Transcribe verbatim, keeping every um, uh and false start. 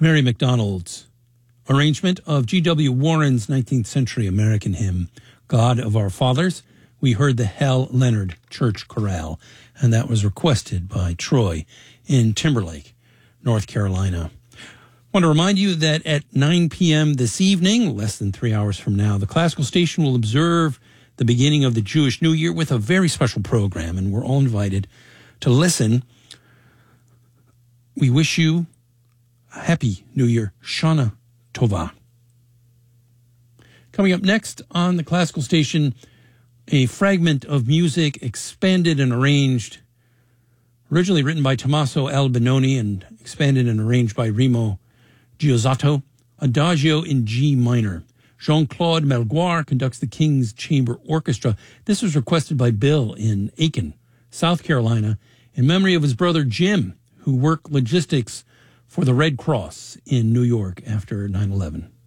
Mary McDonald's arrangement of G W Warren's nineteenth century American hymn, God of Our Fathers. We heard the Hal Leonard Church Chorale, and that was requested by Troy in Timberlake, North Carolina. I want to remind you that at nine p.m. this evening, less than three hours from now, the Classical Station will observe the beginning of the Jewish New Year with a very special program, and we're all invited to listen. We wish you a happy New Year, Shana Tova. Coming up next on the Classical Station, a fragment of music expanded and arranged, originally written by Tommaso Albinoni and expanded and arranged by Remo Giozzato, Adagio in G minor. Jean-Claude Melgoire conducts the King's Chamber Orchestra. This was requested by Bill in Aiken, South Carolina, in memory of his brother Jim, who worked logistics for the Red Cross in New York after nine eleven.